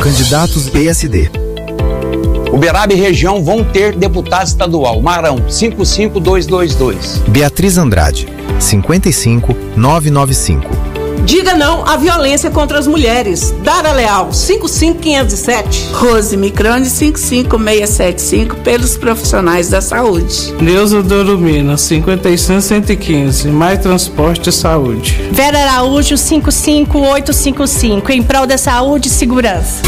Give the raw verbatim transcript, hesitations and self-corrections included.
Candidatos P S D. Uberaba e região vão ter deputado estadual. Marão, cinco cinco dois dois dois. Beatriz Andrade, cinquenta e cinco novecentos e noventa e cinco. Diga não à violência contra as mulheres. Dara Leal, cinco cinco quinhentos e sete. Rose Microne, cinco cinco seis sete cinco, pelos profissionais da saúde. Neuza Dorumina, cinquenta e cinco cento e quinze, Mais Transporte e Saúde. Vera Araújo, cinco cinco oito cinco cinco, em prol da saúde e segurança.